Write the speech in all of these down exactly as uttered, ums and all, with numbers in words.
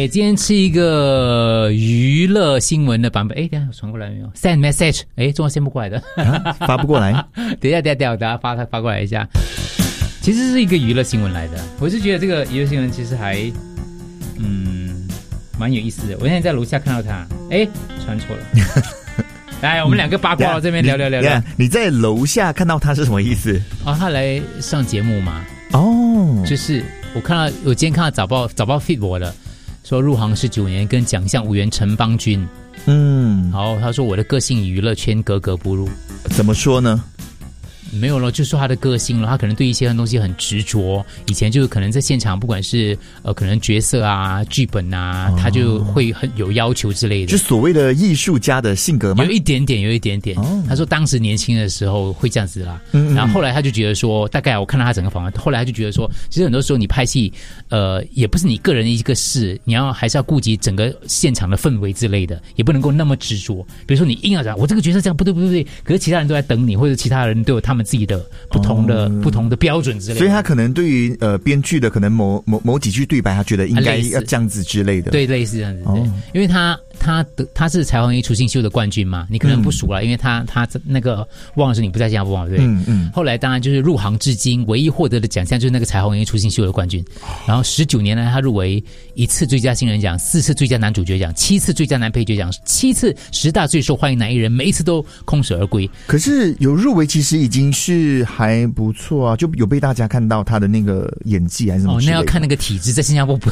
今天是一个娱乐新闻的版本。哎，等一下传过来没有 ？Send message， 哎，中文 send 不过来的， 啊、发不过来。 等一下，等一下，等一下，等一下发发过来一下。其实是一个娱乐新闻来的，我是觉得这个娱乐新闻其实还嗯蛮有意思的。我现在在楼下看到他，哎，传错了。来，我们两个八卦到这边聊聊聊聊。 你在楼下看到他是什么意思？ 哦，他来上节目嘛？ 哦， 就是我看到，我今天看到早报早报 feed 我的。说入行十九年，跟奖项无缘陈邦君。嗯，好，他说我的个性与娱乐圈格格不入。 怎么说呢？ 没有了，就说他的个性了，他可能对一些东西很执着。以前就是可能在现场，不管是呃可能角色啊、剧本啊，哦、他就会很有要求之类的。 就所谓的艺术家的性格吗？ 有一点点，有一点点。哦、他说当时年轻的时候会这样子啦，嗯嗯然后后来他就觉得说，大概我看到他整个访问，后来他就觉得说，其实很多时候你拍戏，呃，也不是你个人的一个事，你要还是要顾及整个现场的氛围之类的，也不能够那么执着。比如说你硬要讲我这个角色这样不对不对不对，可是其他人都在等你，或者其他人都有他们自己的不同的、哦、不同的标准之类的， 所以他可能对于呃编剧的可能某某某几句对白，他觉得应该要这样子之类的， 对，类似这样子，对，哦、因为他他的他是才华艺出新秀的冠军嘛，你可能不熟了，嗯、因为他他那个忘了是你不在新加坡嘛，对不对？嗯嗯。后来当然就是入行至今唯一获得的奖项就是那个才华艺出新秀的冠军，然后十九年来他入围一次最佳新人奖，四次最佳男主角奖，七次最佳男配角奖，七次十大最受欢迎男艺人，每一次都空手而归。 可是有入围其实已经是还不错啊，就有被大家看到他的那个演技还是什么之类的。 哦，那要看那个体质，在新加坡不。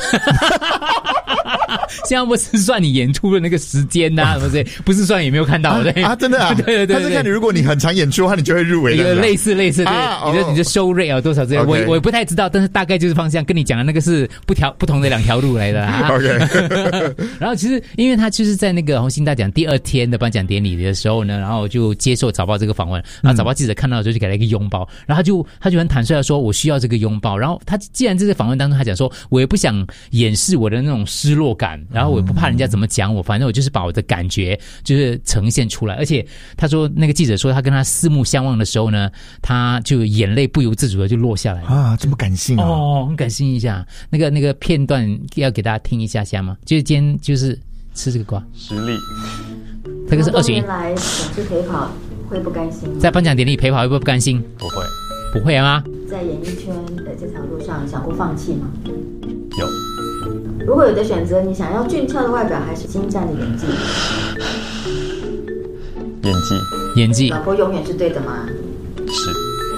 新加坡是算你演出的那个时间呐、啊，什么之类，不是算有没有看到啊对啊，真的啊， 对对对对， 他是看你，如果你很常演出的话，你就会入围了， 类似类似对，啊、你的、哦、你的收 rate 啊多少之类， okay. 我我不太知道，但是大概就是方向，跟你讲的那个是不条不同的两条路来的、啊。OK， 然后其实因为他就是在那个红星大奖第二天的颁奖典礼的时候呢，然后就接受早报这个访问，然后早报记者看到的时候就给他一个拥抱，然后他就他就很坦率的说，我需要这个拥抱。然后他既然这个访问当中他讲说，我也不想掩饰我的那种失落感，然后我也不怕人家怎么讲我，反正我就是把我的感觉就是呈现出来。而且他说那个记者说他跟他四目相望的时候呢，他就眼泪不由自主的就落下来了啊，这么感性啊！ 哦，很感性一下。那个那个片段要给大家听一下下吗？就是今天就是吃这个瓜实力， 这个是二选一。 来总是陪跑会不甘心？ 在颁奖典礼陪跑会不会不甘心？ 不会， 不会啊。 在演艺圈的这条路上想过放弃吗？ 有。 如果有的选择，你想要俊俏的外表还是精湛的演技？ 演技， 演技。 老婆永远是对的吗？ 是。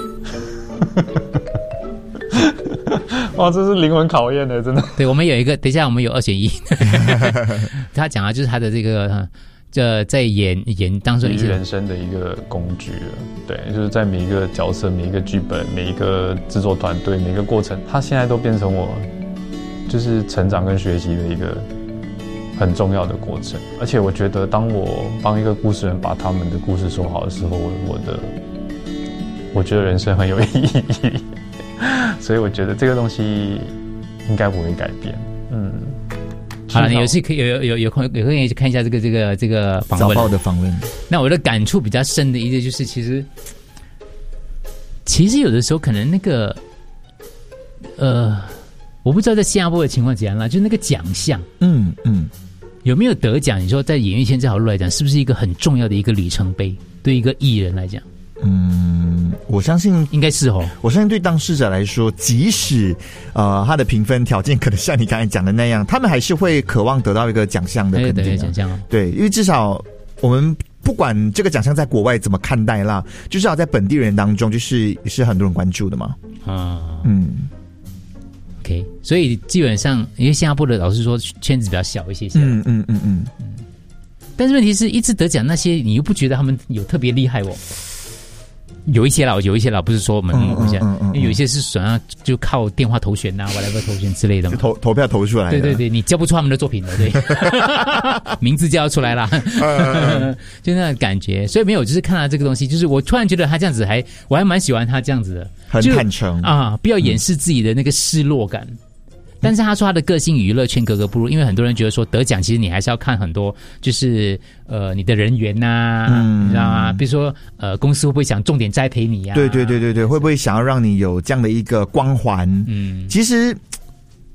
哇，这是灵魂考验的，真的。 对，我们有一个，等一下我们有二选一。他讲的就是他的这个，这在演演当中一些人生的一个工具了。对，就是在每一个角色、每一个剧本、每一个制作团队、每一个过程，他现在都变成我。就是成长跟学习的一个很重要的过程，而且我觉得，当我帮一个故事人把他们的故事说好的时候，我我的我觉得人生很有意义，所以我觉得这个东西应该不会改变。嗯， 好了，你有次可以有有有有空有空也去看一下这个这个这个访问， 早报的访问。 那我的感触比较深的一个就是，其实其实有的时候可能那个呃。我不知道在新加坡的情况怎样啦，就是那个奖项，嗯嗯，有没有得奖？你说在演艺圈这条路来讲，是不是一个很重要的一个里程碑？对一个艺人来讲， 嗯，我相信应该是哦。 我相信对当事者来说，即使呃他的评分条件可能像你刚才讲的那样，他们还是会渴望得到一个奖项的肯定、啊。 奖项、哦， 对，因为至少我们。不管这个奖项在国外怎么看待啦，就至少在本地人当中，就是也是很多人关注的嘛。啊，嗯。 OK， 所以基本上，因为新加坡的老师说圈子比较小一些些， 嗯嗯嗯嗯嗯， 但是问题是一直得奖那些，你又不觉得他们有特别厉害哦？有一些啦，有一些啦，不是说我们某些、嗯嗯嗯嗯，有一些是想要就靠电话投选呐、啊、whatever 投选之类的嘛， 投投票投出来的。 对对对，你叫不出他们的作品的，对，名字叫出来啦，就那种感觉。所以没有，就是看到这个东西，就是我突然觉得他这样子还，我还蛮喜欢他这样子的， 很坦诚啊，不要掩饰自己的那个失落感。嗯，但是他说他的个性与娱乐圈格格不入，因为很多人觉得说得奖其实你还是要看很多，就是呃你的人缘呐、啊嗯，你知道吗？比如说呃公司会不会想重点栽培你啊？ 对对对对对，会不会想要让你有这样的一个光环？嗯，其实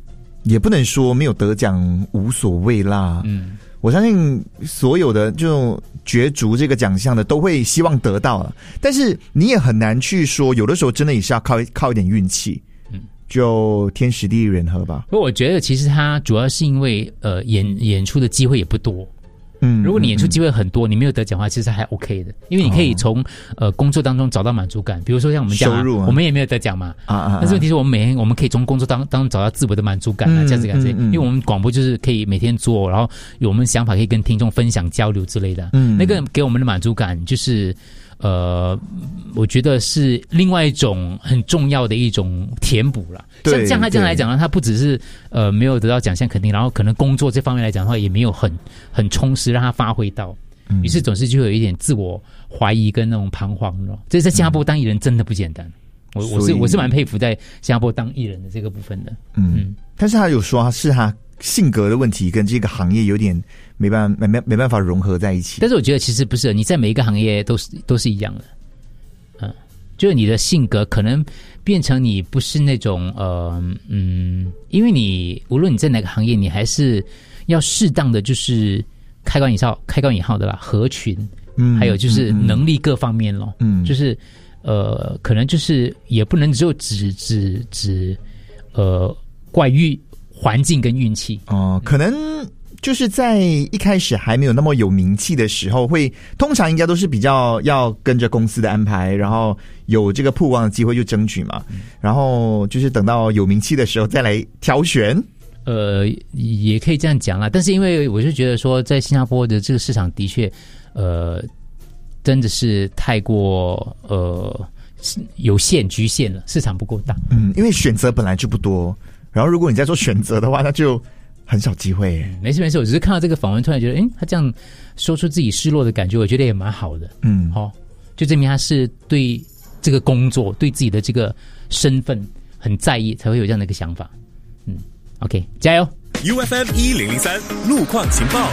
也不能说没有得奖无所谓啦。嗯，我相信所有的就角逐这个奖项的都会希望得到了，但是你也很难去说，有的时候真的也是要靠靠一点运气。嗯，就天时地利人和吧。 不过我觉得其实它主要是因为呃演演出的机会也不多。嗯，如果你演出机会很多，嗯、你没有得奖的话，其实还 OK 的，因为你可以从、哦、呃工作当中找到满足感。比如说像我们这样、啊，收入啊、我们也没有得奖嘛，啊啊，但是问题是我们每天我们可以从工作当当中找到自我的满足感啊，价值感之类。因为我们广播就是可以每天做，然后有我们想法可以跟听众分享交流之类的。嗯，那个给我们的满足感就是。呃，我觉得是另外一种很重要的一种填补了。像像他这样来讲呢，他不只是呃没有得到奖项肯定，然后可能工作这方面来讲的话，也没有很很充实让他发挥到，嗯、于是总是就有一点自我怀疑跟那种彷徨了。这在新加坡当艺人真的不简单，嗯、我我是我是蛮佩服在新加坡当艺人的这个部分的。嗯， 嗯但是他有说是他性格的问题跟这个行业有点没办没没没办法融合在一起。 但是我觉得其实不是，你在每一个行业都是都是一样的，嗯，就是你的性格可能变成你不是那种呃嗯，因为你无论你在哪个行业，你还是要适当的就是开关引号开关引号的啦，合群，嗯，还有就是能力各方面咯，嗯，就是呃，可能就是也不能只有只只只呃怪遇。环境跟运气哦、呃，可能就是在一开始还没有那么有名气的时候，会通常应该都是比较要跟着公司的安排，然后有这个曝光的机会就争取嘛，嗯、然后就是等到有名气的时候再来挑选。 呃，也可以这样讲啦，但是因为我就觉得说，在新加坡的这个市场的确，呃，真的是太过呃有限局限了，市场不够大。 嗯，因为选择本来就不多。然后，如果你在做选择的话，那就很少机会、嗯。 没事没事，我只是看到这个访问，突然觉得，哎，他这样说出自己失落的感觉，我觉得也蛮好的。嗯，好、哦，就证明他是对这个工作、对自己的这个身份很在意，才会有这样的一个想法。嗯 ，OK， 加油 ！U F M 一零零三路况情报。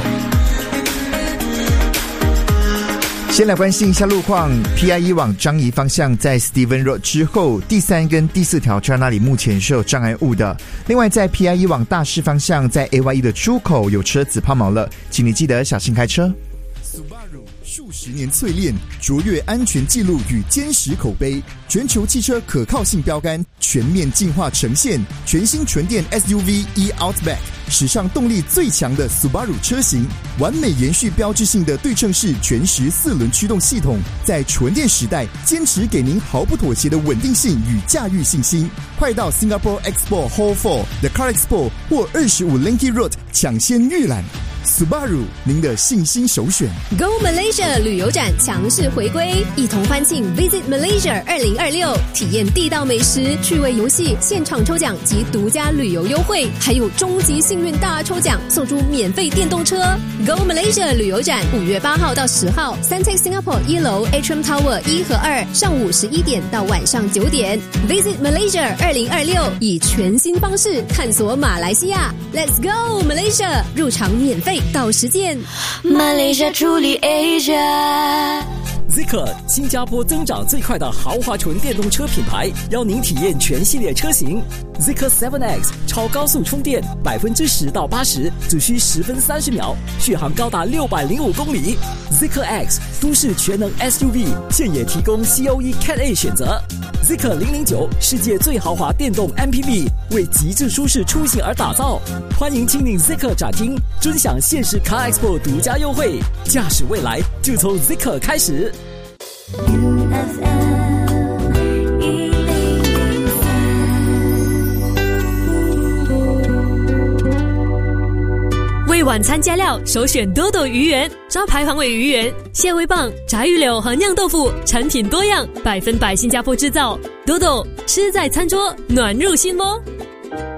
先来关心一下路况 ，P I E 往樟宜方向在 Steven Road 之后，第三跟第四条车那里目前是有障碍物的。另外，在 P I E 往大士方向，在 A Y E 的出口有车子抛锚了，请你记得小心开车。 数十年淬炼，卓越安全记录与坚实口碑，全球汽车可靠性标杆全面进化呈现。全新纯电 S U V e-Outback， 史上动力最强的 Subaru 车型，完美延续标志性的对称式全时四轮驱动系统，在纯电时代坚持给您毫不妥协的稳定性与驾驭信心。快到 Singapore Expo Hall 四 The Car Expo 或二十五 Linky Road 抢先预览。Subaru， 您的信心首选。 Go Malaysia 旅游展强势回归，一同欢庆 Visit Malaysia 二零二六，体验地道美食、趣味游戏、现场抽奖及独家旅游优惠，还有终极幸运大抽奖，送出免费电动车。Go Malaysia 旅游展五月八号到十号 ，Suntec Singapore 一楼 Atrium Tower 一和二，上午十一点到晚上九点。Visit Malaysia 二零二六，以全新方式探索马来西亚。Let's go Malaysia， 入场免费。到实践 Malaysia truly Asia。Zeekr 新加坡增长最快的豪华纯电动车品牌，邀您体验全系列车型。Zeekr 七 X 超高速充电，百分之十到八十只需十分三十秒，续航高达六百零五公里。Zeekr X 都市全能 S U V， 现也提供 C O E Cat A 选择。Zeekr 零零九世界最豪华电动 M P V， 为极致舒适出行而打造。欢迎亲临 Zeekr 展厅，尊享限时 Car Expo 独家优惠，驾驶未来就从 Zeekr 开始。 为晚餐加料，首选多多鱼圆、招牌黄尾鱼圆、蟹味棒、炸鱼柳和酿豆腐，产品多样，百分百新加坡制造。多多吃在餐桌，暖入心窝。